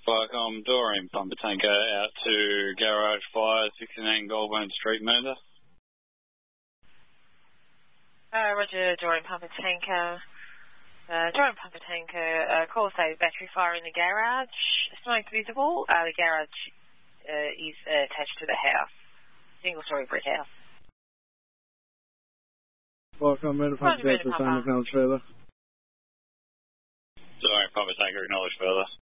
Welcome, Doreen Pumper Tanker out to Garage Fire, 69 Goulburn Street, Murder. Roger, Doreen Pumper Tanker. Doreen Pumper Tanker, call say battery fire in the garage. Smoke visible. The garage is attached to the house. Single-story brick house. Welcome, Murder Pumper Tanker, sign of knowledge further. Doreen Pumper Tanker, acknowledge further.